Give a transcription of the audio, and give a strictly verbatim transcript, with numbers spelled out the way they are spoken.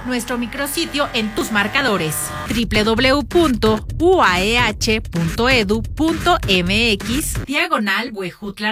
nuestro micrositio en tus marcadores doble u doble u doble u punto u a e h punto e d u punto m x diagonal Huejutla